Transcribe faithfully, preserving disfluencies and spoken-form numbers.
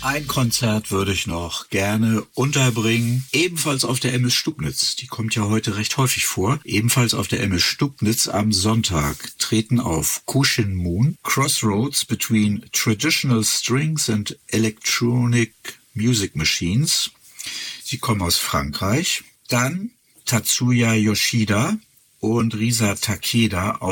Ein Konzert würde ich noch gerne unterbringen, ebenfalls auf der M S Stubnitz. Die kommt ja heute recht häufig vor. Ebenfalls auf der M S Stubnitz am Sonntag treten auf Kushin Moon, Crossroads between Traditional Strings and Electronic Music Machines. Sie kommen aus Frankreich. Dann Tatsuya Yoshida und Risa Takeda